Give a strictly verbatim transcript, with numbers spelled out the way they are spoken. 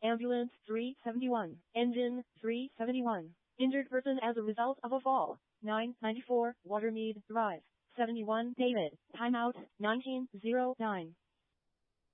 Ambulance three seventy-one. Engine three seventy-one. Injured person as a result of a fall. nine ninety-four Watermead Drive. seventy-one David. Timeout nineteen oh nine.